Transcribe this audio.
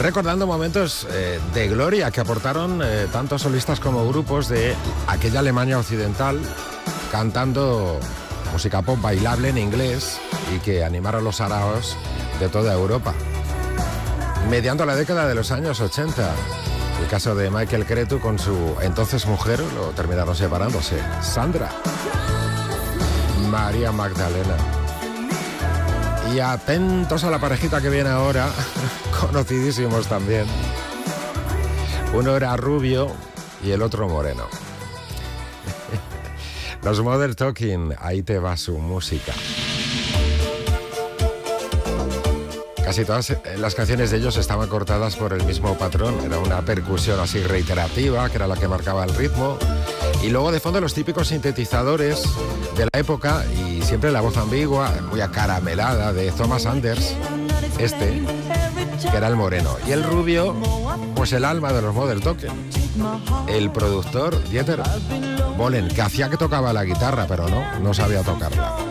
recordando momentos de gloria que aportaron tanto solistas como grupos de aquella Alemania occidental, cantando música pop bailable en inglés y que animaron los saraos de toda Europa. Mediando la década de los años 80, el caso de Michael Cretu con su entonces mujer, lo terminaron separándose, Sandra, María Magdalena. Y atentos a la parejita que viene ahora, conocidísimos también. Uno era rubio y el otro moreno. Los Modern Talking, ahí te va su música. Casi todas las canciones de ellos estaban cortadas por el mismo patrón. Era una percusión así reiterativa, que era la que marcaba el ritmo. Y luego de fondo los típicos sintetizadores de la época y siempre la voz ambigua, muy acaramelada de Thomas Anders, que era el moreno. Y el rubio, pues el alma de los Modern Talking, el productor Dieter Bohlen, que hacía que tocaba la guitarra, pero no sabía tocarla.